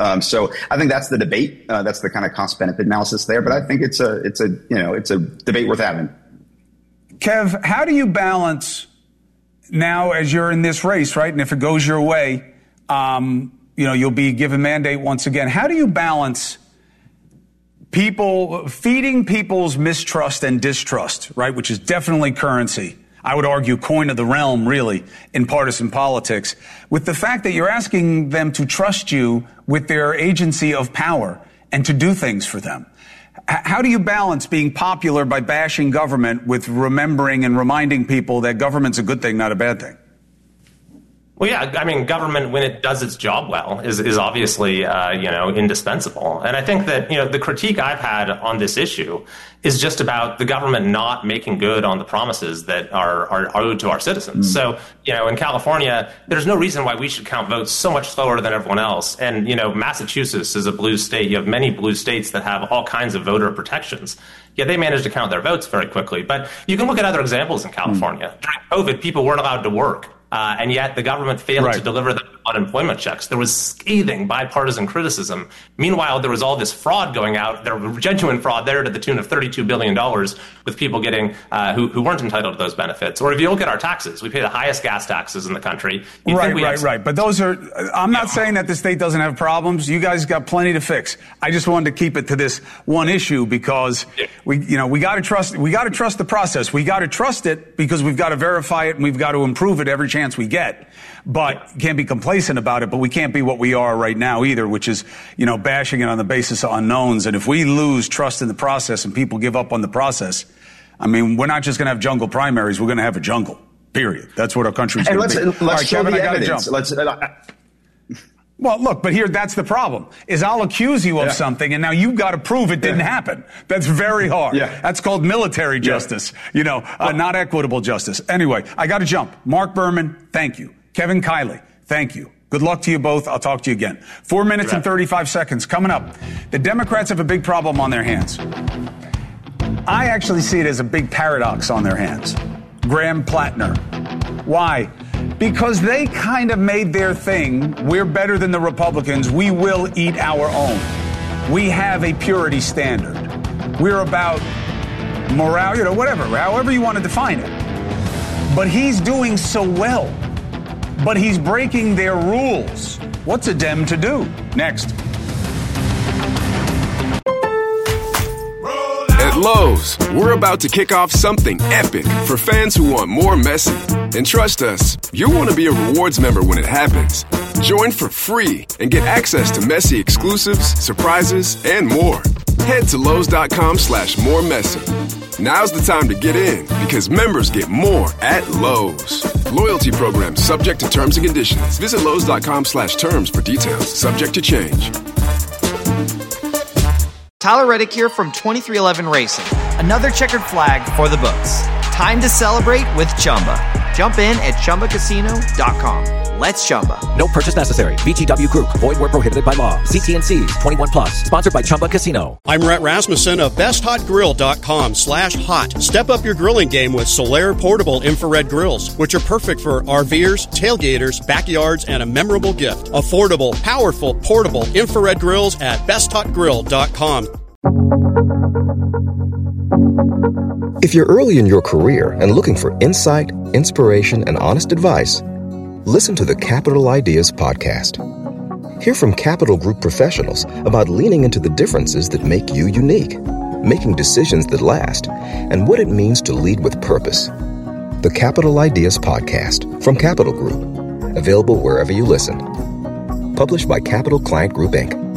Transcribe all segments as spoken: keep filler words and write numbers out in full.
Um, so I think that's the debate. Uh, that's the kind of cost benefit analysis there. But I think it's a it's a you know it's a debate worth having. Kev, how do you balance now as you're in this race, right? And if it goes your way, um, you know, you'll be given mandate once again. How do you balance people feeding people's mistrust and distrust, right? Which is definitely currency. I would argue coin of the realm, really, in partisan politics, with the fact that you're asking them to trust you with their agency of power and to do things for them. How do you balance being popular by bashing government with remembering and reminding people that government's a good thing, not a bad thing? Well, yeah, I mean, government, when it does its job well, is is obviously, uh, you know, indispensable. And I think that, you know, the critique I've had on this issue is just about the government not making good on the promises that are, are, are owed to our citizens. Mm. So, you know, in California, there's no reason why we should count votes so much slower than everyone else. And, you know, Massachusetts is a blue state. You have many blue states that have all kinds of voter protections. Yeah, they managed to count their votes very quickly. But you can look at other examples in California. Mm. During COVID, people weren't allowed to work. Uh, and yet the government failed right. to deliver the unemployment checks. There was scathing bipartisan criticism. Meanwhile, there was all this fraud going out. There was genuine fraud there to the tune of thirty-two billion dollars with people getting uh, who, who weren't entitled to those benefits. Or if you look at our taxes, we pay the highest gas taxes in the country. You'd right, right, have- right. But those are, I'm not yeah. saying that the state doesn't have problems. You guys got plenty to fix. I just wanted to keep it to this one issue because yeah. we, you know, we got to trust, we got to trust the process. We got to trust it because we've got to verify it and we've got to improve it every chance we get. But can't be complacent about it, but we can't be what we are right now either, which is, you know, bashing it on the basis of unknowns. And if we lose trust in the process and people give up on the process, I mean, we're not just going to have jungle primaries. We're going to have a jungle, period. That's what our country's going to be. Let's All right, show Kevin, the I gotta evidence. jump. Let's, uh, Well, look, but here, that's the problem, is I'll accuse you of yeah. something, and now you've got to prove it didn't yeah. happen. That's very hard. Yeah. That's called military justice, yeah. you know, uh, not equitable justice. Anyway, I got to jump. Mark Berman, thank you. Kevin Kiley, thank you. Good luck to you both. I'll talk to you again. Four minutes and thirty-five seconds coming up. The Democrats have a big problem on their hands. I actually see it as a big paradox on their hands. Graham Plattner. Why? Because they kind of made their thing. We're better than the Republicans. We will eat our own. We have a purity standard. We're about morale, you know, whatever, however you want to define it. But he's doing so well. But he's breaking their rules. What's a Dem to do? Next. At Lowe's, we're about to kick off something epic for fans who want more Messi. And trust us, you'll want to be a rewards member when it happens. Join for free and get access to Messi exclusives, surprises, and more. Head to Lowe's.com slash more Messi. Now's the time to get in because members get more at Lowe's. Loyalty program subject to terms and conditions. Visit Lowe's.com slash terms for details. Subject to change. Tyler Reddick here from twenty-three eleven Racing. Another checkered flag for the books. Time to celebrate with Chumba. Jump in at Chumba Casino dot com. Let's Chumba. No purchase necessary. V G W Group. Void where prohibited by law. See T and C's. twenty-one plus. Sponsored by Chumba Casino. I'm Rhett Rasmussen of best hot grill dot com slash hot. Step up your grilling game with Solaire portable infrared grills, which are perfect for RVers, tailgaters, backyards, and a memorable gift. Affordable, powerful, portable infrared grills at best hot grill dot com. If you're early in your career and looking for insight, inspiration, and honest advice, listen to the Capital Ideas Podcast. Hear from Capital Group professionals about leaning into the differences that make you unique, making decisions that last, and what it means to lead with purpose. The Capital Ideas Podcast from Capital Group. Available wherever you listen. Published by Capital Client Group, Incorporated.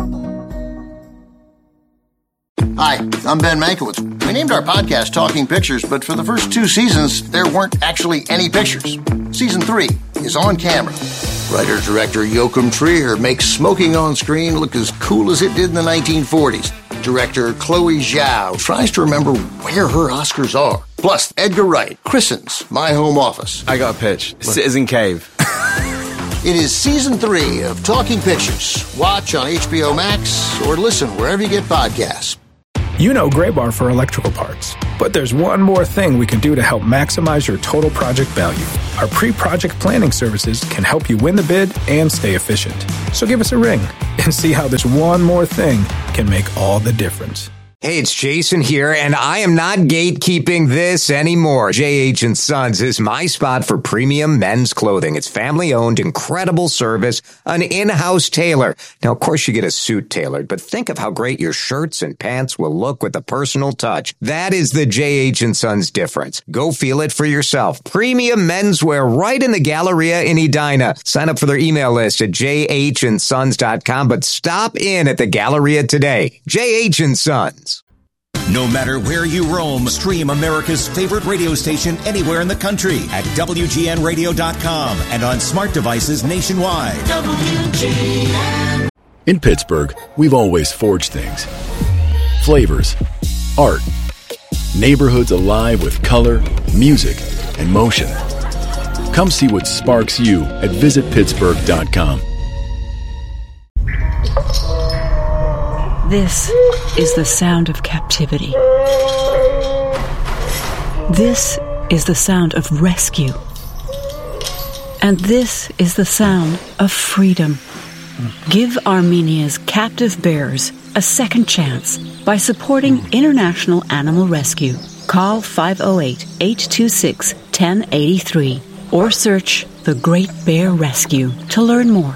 Hi, I'm Ben Mankiewicz. We named our podcast Talking Pictures, but for the first two seasons, there weren't actually any pictures. Season three is on camera. Writer-director Joachim Trier makes smoking on screen look as cool as it did in the nineteen forties. Director Chloe Zhao tries to remember where her Oscars are. Plus, Edgar Wright christens My Home Office. I got a pitch. Citizen Cave. It is season three of Talking Pictures. Watch on H B O Max or listen wherever you get podcasts. You know Graybar for electrical parts. But there's one more thing we can do to help maximize your total project value. Our pre-project planning services can help you win the bid and stay efficient. So give us a ring and see how this one more thing can make all the difference. Hey, it's Jason here, and I am not gatekeeping this anymore. J H and Sons is my spot for premium men's clothing. It's family-owned, incredible service, an in-house tailor. Now, of course, you get a suit tailored, but think of how great your shirts and pants will look with a personal touch. That is the J H and Sons difference. Go feel it for yourself. Premium menswear right in the Galleria in Edina. Sign up for their email list at j h and sons dot com, but stop in at the Galleria today. J H and Sons. No matter where you roam, stream America's favorite radio station anywhere in the country at W G N radio dot com and on smart devices nationwide. W G N. In Pittsburgh, we've always forged things. Flavors, art, neighborhoods alive with color, music, and motion. Come see what sparks you at visit pittsburgh dot com. This is the sound of captivity. This is the sound of rescue. And this is the sound of freedom. Give Armenia's captive bears a second chance by supporting International Animal Rescue. Call five oh eight, eight two six, one oh eight three or search The Great Bear Rescue to learn more.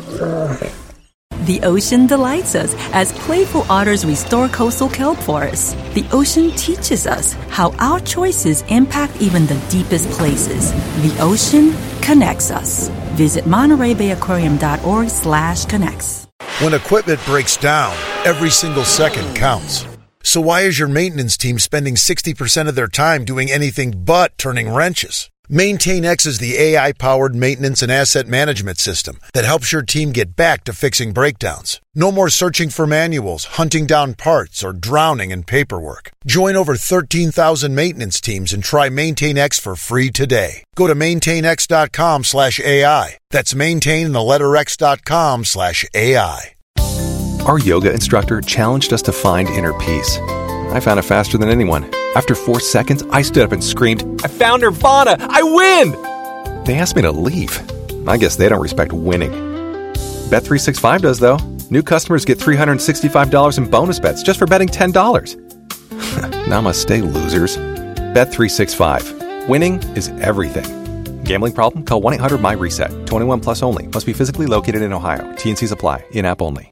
The ocean delights us as playful otters restore coastal kelp forests. The ocean teaches us how our choices impact even the deepest places. The ocean connects us. Visit Monterey Bay Aquarium dot org slash connects. When equipment breaks down, every single second counts. So why is your maintenance team spending sixty percent of their time doing anything but turning wrenches? MaintainX is the A I-powered maintenance and asset management system that helps your team get back to fixing breakdowns. No more searching for manuals, hunting down parts, or drowning in paperwork. Join over thirteen thousand maintenance teams and try MaintainX for free today. Go to maintainx dot com slash A I. That's maintain and the letter X dot com slash A I. Our yoga instructor challenged us to find inner peace. I found it faster than anyone. After four seconds, I stood up and screamed, "I found Nirvana! I win!" They asked me to leave. I guess they don't respect winning. Bet three sixty-five does, though. New customers get three hundred sixty-five dollars in bonus bets just for betting ten dollars. Namaste, losers. Bet three sixty-five. Winning is everything. Gambling problem? Call one eight hundred M Y reset. twenty-one plus only. Must be physically located in Ohio. T and Cs apply. In-app only.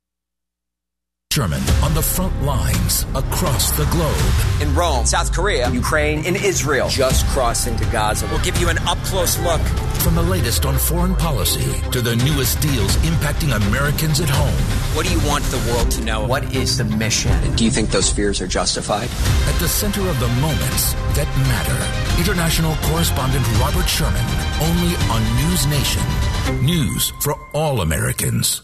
Sherman on the front lines across the globe. In Rome, South Korea, Ukraine, in Israel. Just crossing to Gaza. We'll give you an up-close look. From the latest on foreign policy to the newest deals impacting Americans at home. What do you want the world to know? What is the mission? And do you think those fears are justified? At the center of the moments that matter. International correspondent Robert Sherman, only on News Nation. News for all Americans.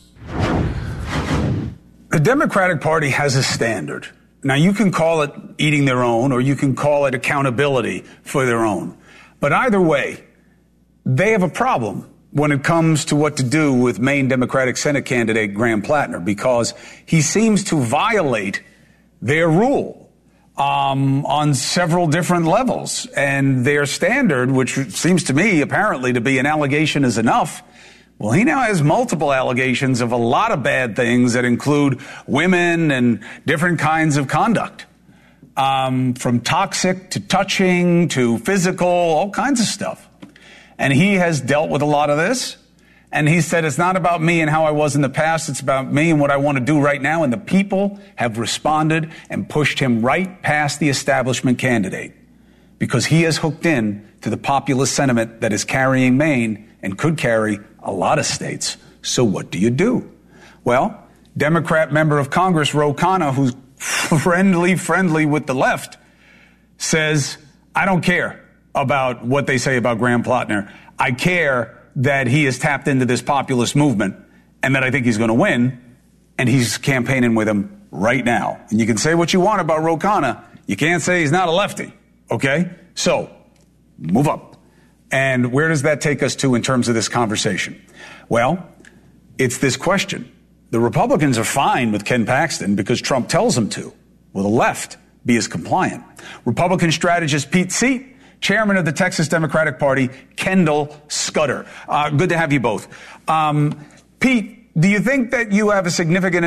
The Democratic Party has a standard. Now, you can call it eating their own, or you can call it accountability for their own. But either way, they have a problem when it comes to what to do with Maine Democratic Senate candidate Graham Plattner, because he seems to violate their rule um, on several different levels. And their standard, which seems to me apparently to be an allegation is enough, well, he now has multiple allegations of a lot of bad things that include women and different kinds of conduct, um, from toxic to touching to physical, all kinds of stuff. And he has dealt with a lot of this. And he said, it's not about me and how I was in the past. It's about me and what I want to do right now. And the people have responded and pushed him right past the establishment candidate, because he is hooked in to the populist sentiment that is carrying Maine and could carry a lot of states. So what do you do? Well, Democrat member of Congress Ro Khanna, who's friendly, friendly with the left, says, I don't care about what they say about Graham Plattner. I care that he has tapped into this populist movement and that I think he's going to win, and he's campaigning with him right now. And you can say what you want about Ro Khanna. You can't say he's not a lefty, okay? So, move up. And where does that take us to in terms of this conversation? Well, it's this question. The Republicans are fine with Ken Paxton because Trump tells them to. Will the left be as compliant? Republican strategist Pete Seat, chairman of the Texas Democratic Party, Kendall Scudder. Uh, good to have you both. Um, Pete, do you think that you have a significant